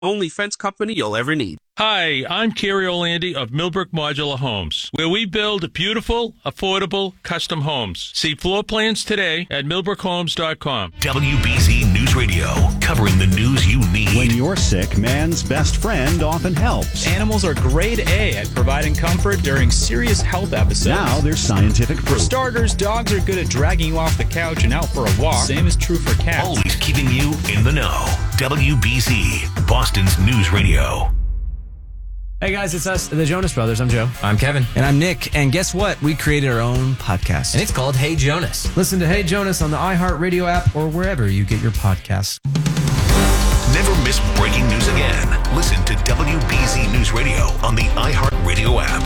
only fence company you'll ever need. Hi, I'm Kerry Orlandi of Millbrook Modular Homes, where we build beautiful, affordable, custom homes. See floor plans today at millbrookhomes.com. WBZ News Radio, covering the news you need. When you're sick, man's best friend often helps. Animals are grade A at providing comfort during serious health episodes. Now there's scientific proof. For starters, dogs are good at dragging you off the couch and out for a walk. Same is true for cats. Always keeping you in the know. WBZ, Boston's News Radio. Hey guys, it's us, the Jonas Brothers. I'm Joe. I'm Kevin. And I'm Nick. And guess what? We created our own podcast. And it's called Hey Jonas. Listen to Hey Jonas on the iHeartRadio app or wherever you get your podcasts. Never miss breaking news again. Listen to WBZ News Radio on the iHeartRadio app.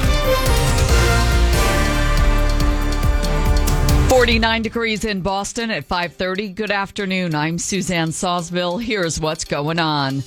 49 degrees in Boston at 5:30. Good afternoon. I'm Suzanne Sawsville. Here's what's going on.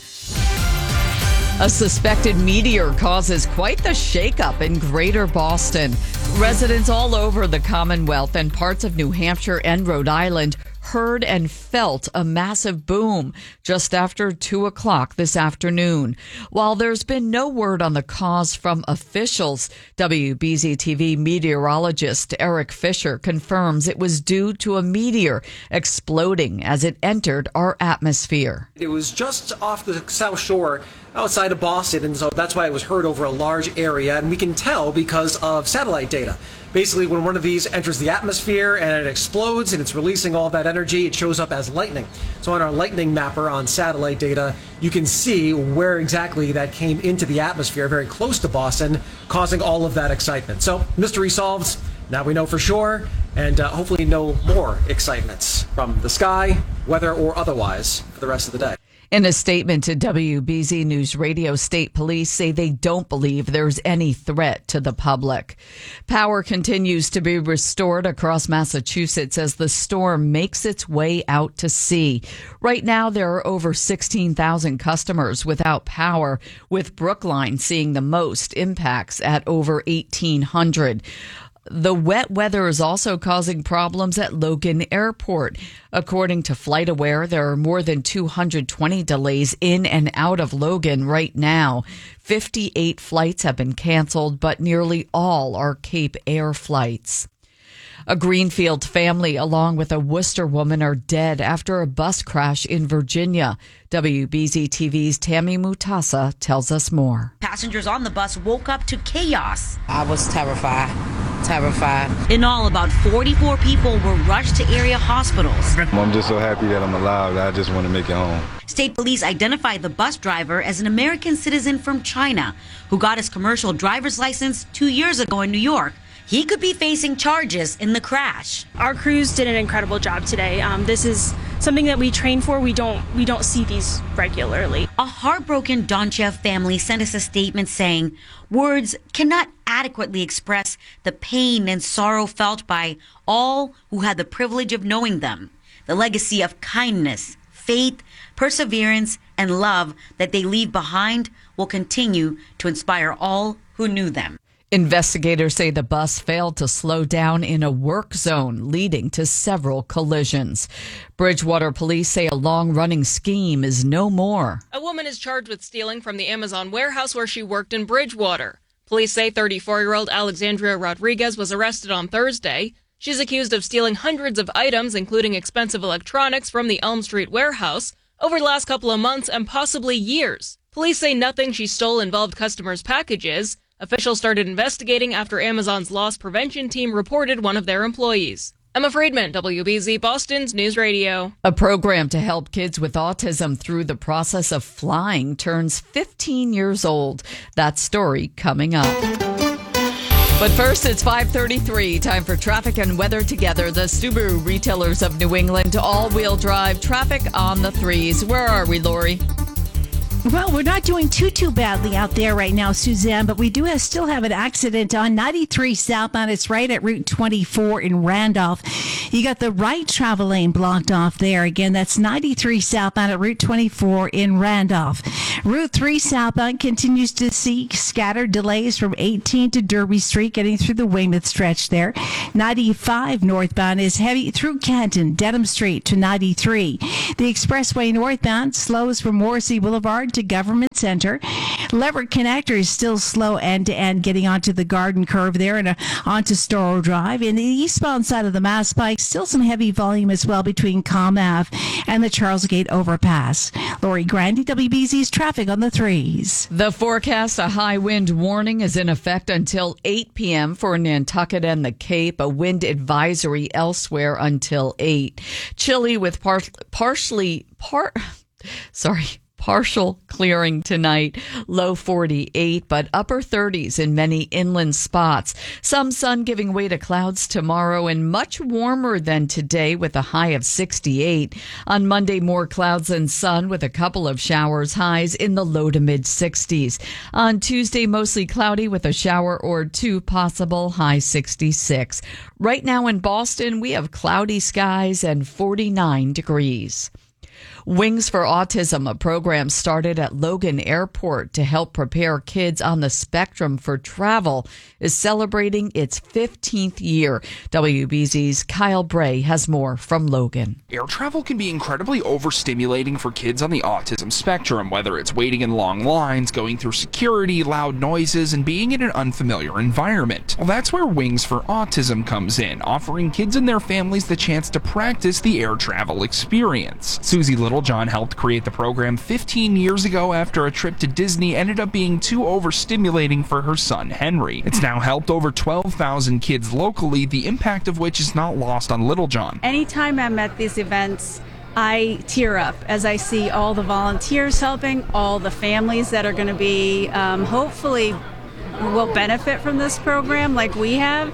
A suspected meteor causes quite the shakeup in greater Boston. Residents all over the Commonwealth and parts of New Hampshire and Rhode Island heard and felt a massive boom just after 2 o'clock this afternoon. While there's been no word on the cause from officials, WBZ-TV meteorologist Eric Fisher confirms it was due to a meteor exploding as it entered our atmosphere. It was just off the South Shore outside of Boston, and so that's why it was heard over a large area, and we can tell because of satellite data. Basically, when one of these enters the atmosphere and it explodes and it's releasing all that energy, it shows up as lightning. So on our lightning mapper on satellite data, you can see where exactly that came into the atmosphere, very close to Boston, causing all of that excitement. So mystery solved. Now we know for sure, and hopefully no more excitements from the sky, weather or otherwise, for the rest of the day. In a statement to WBZ News Radio, state police say they don't believe there's any threat to the public. Power continues to be restored across Massachusetts as the storm makes its way out to sea. Right now, there are over 16,000 customers without power, with Brookline seeing the most impacts at over 1,800. The wet weather is also causing problems at Logan Airport. According to FlightAware, there are more than 220 delays in and out of Logan right now. 58 flights have been canceled, but nearly all are Cape Air flights. A Greenfield family, along with a Worcester woman, are dead after a bus crash in Virginia. WBZ-TV's Tammy Mutasa tells us more. Passengers on the bus woke up to chaos. I was terrified. In all, about 44 people were rushed to area hospitals. I'm just so happy that I'm alive. I just want to make it home. State police identified the bus driver as an American citizen from China who got his commercial driver's license 2 years ago in New York. He could be facing charges in the crash. Our crews did an incredible job today. This is something that we train for. We don't see these regularly. A heartbroken Donchev family sent us a statement saying, "Words cannot adequately express the pain and sorrow felt by all who had the privilege of knowing them. The legacy of kindness, faith, perseverance, and love that they leave behind will continue to inspire all who knew them." Investigators say the bus failed to slow down in a work zone, leading to several collisions. Bridgewater police say a long-running scheme is no more. A woman is charged with stealing from the Amazon warehouse where she worked in Bridgewater. Police say 34-year-old Alexandria Rodriguez was arrested on Thursday. She's accused of stealing hundreds of items, including expensive electronics, from the Elm Street warehouse over the last couple of months and possibly years. Police say nothing she stole involved customers' packages. Officials started investigating after Amazon's loss prevention team reported one of their employees. Emma Friedman, WBZ Boston's News Radio. A program to help kids with autism through the process of flying turns 15 years old. That story coming up. But first, it's 5:33. Time for traffic and weather together. The Subaru retailers of New England, all-wheel drive traffic on the threes. Where are we, Lori? Well, we're not doing too badly out there right now, Suzanne, but we do still have an accident on 93 southbound. It's right at Route 24 in Randolph. You got the right travel lane blocked off there. Again, that's 93 southbound at Route 24 in Randolph. Route 3 southbound continues to see scattered delays from 18 to Derby Street, getting through the Weymouth stretch there. 95 northbound is heavy through Canton, Dedham Street to 93. The expressway northbound slows from Morrissey Boulevard Boulevard to Government Center. Leverett Connector is still slow end-to-end getting onto the Garden Curve there and onto Storrow Drive. In the eastbound side of the Mass Pike, still some heavy volume as well between Calm Ave and the Charles Gate overpass. Lori Grandy, WBZ's traffic on the 3s. The forecast, a high wind warning is in effect until 8 p.m. for Nantucket and the Cape. A wind advisory elsewhere until 8. Chilly with partial clearing tonight, low 48, but upper 30s in many inland spots. Some sun giving way to clouds tomorrow and much warmer than today with a high of 68. On Monday, more clouds than sun with a couple of showers, highs in the low to mid 60s. On Tuesday, mostly cloudy with a shower or two possible, high 66. Right now in Boston, we have cloudy skies and 49 degrees. Wings for Autism, a program started at Logan Airport to help prepare kids on the spectrum for travel, is celebrating its 15th year. WBZ's Kyle Bray has more from Logan. Air travel can be incredibly overstimulating for kids on the autism spectrum, whether it's waiting in long lines, going through security, loud noises, and being in an unfamiliar environment. Well, that's where Wings for Autism comes in, offering kids and their families the chance to practice the air travel experience. Susie Littlejohn helped create the program 15 years ago after a trip to Disney ended up being too overstimulating for her son, Henry. It's now helped over 12,000 kids locally, the impact of which is not lost on Littlejohn. Anytime I'm at these events, I tear up as I see all the volunteers helping, all the families that are going to be hopefully will benefit from this program like we have.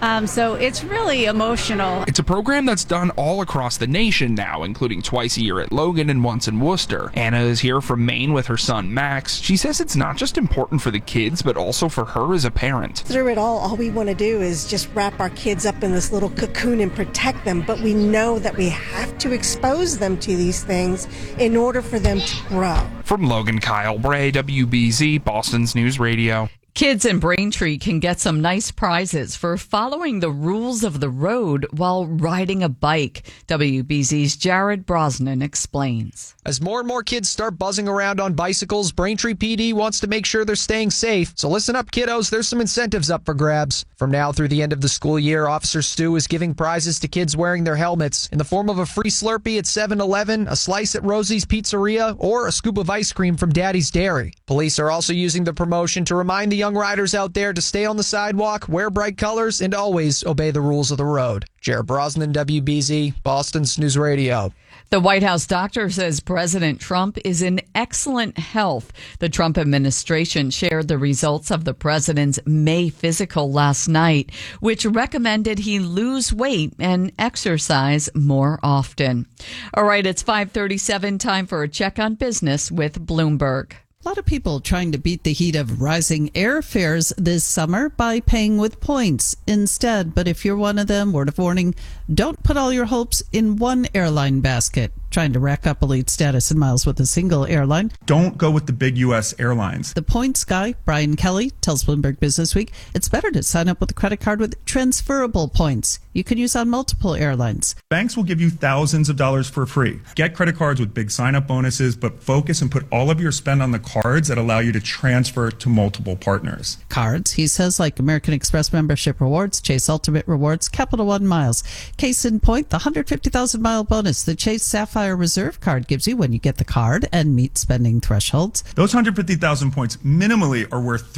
So it's really emotional. It's a program that's done all across the nation now, including twice a year at Logan and once in Worcester. Anna is here from Maine with her son, Max. She says it's not just important for the kids, but also for her as a parent. Through it all we want to do is just wrap our kids up in this little cocoon and protect them. But we know that we have to expose them to these things in order for them to grow. From Logan, Kyle Bray, WBZ, Boston's News Radio. Kids in Braintree can get some nice prizes for following the rules of the road while riding a bike. WBZ's Jared Brosnan explains. As more and more kids start buzzing around on bicycles, Braintree PD wants to make sure they're staying safe. So listen up, kiddos. There's some incentives up for grabs. From now through the end of the school year, Officer Stu is giving prizes to kids wearing their helmets in the form of a free Slurpee at 7-Eleven, a slice at Rosie's Pizzeria, or a scoop of ice cream from Daddy's Dairy. Police are also using the promotion to remind the young riders out there to stay on the sidewalk, wear bright colors, and always obey the rules of the road. Jared Brosnan, WBZ, Boston's News Radio. The White House doctor says President Trump is in excellent health. The Trump administration shared the results of the president's May physical last night, which recommended he lose weight and exercise more often. All right, it's 5:37, time for a check on business with Bloomberg. A lot of people trying to beat the heat of rising airfares this summer by paying with points instead. But if you're one of them, word of warning, don't put all your hopes in one airline basket. Trying to rack up elite status and miles with a single airline. Don't go with the big U.S. airlines. The points guy, Brian Kelly, tells Bloomberg Businessweek it's better to sign up with a credit card with transferable points you can use on multiple airlines. Banks will give you thousands of dollars for free. Get credit cards with big sign-up bonuses, but focus and put all of your spend on the cards that allow you to transfer to multiple partners. Cards, he says, like American Express membership rewards, Chase Ultimate Rewards, Capital One Miles. Case in point, the 150,000-mile bonus the Chase Sapphire Reserve card gives you when you get the card and meet spending thresholds. Those 150,000 points minimally are worth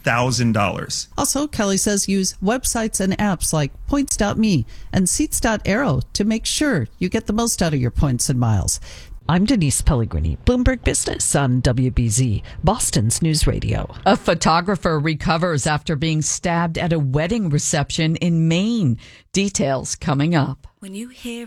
$3,000. Also, Kelly says use websites and apps like Points.me and Seats.aero to make sure you get the most out of your points and miles. I'm Denise Pellegrini, Bloomberg Business on WBZ, Boston's News Radio. A photographer recovers after being stabbed at a wedding reception in Maine. Details coming up. When you hear